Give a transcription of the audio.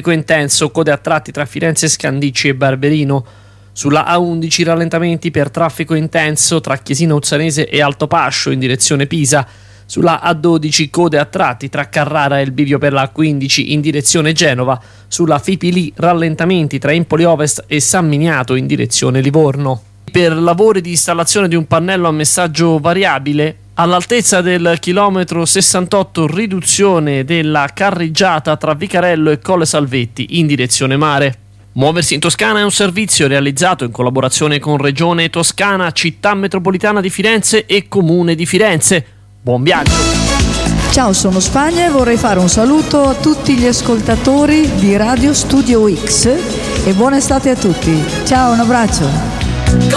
traffico intenso, code a tratti tra Firenze Scandicci e Barberino. Sulla A11 rallentamenti per traffico intenso tra Chiesina Uzzanese e Altopascio in direzione Pisa. Sulla A12 code a tratti tra Carrara e il bivio per la A15 in direzione Genova. Sulla Fipili rallentamenti tra Empoli Ovest e San Miniato in direzione Livorno. Per lavori di installazione di un pannello a messaggio variabile all'altezza del chilometro 68, riduzione della carreggiata tra Vicarello e Colle Salvetti in direzione mare. Muoversi in Toscana è un servizio realizzato in collaborazione con Regione Toscana, Città Metropolitana di Firenze e Comune di Firenze. Buon viaggio! Ciao, sono Spagna e vorrei fare un saluto a tutti gli ascoltatori di Radio Studio X e buona estate a tutti. Ciao, un abbraccio!